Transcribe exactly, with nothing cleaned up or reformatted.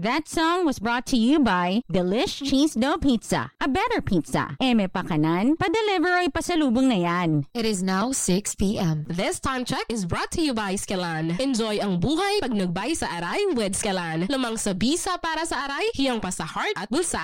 That song was brought to you by Delish Cheese Dough Pizza, a better pizza. Eme pa kanan, pa-deliver o ipasalubong na yan. It is now six p.m. This time check is brought to you by Skelan. Enjoy ang buhay pag nagbay sa aray with Skelan. Lamang sa bisa para sa aray, hiyang pa sa heart at bulsa.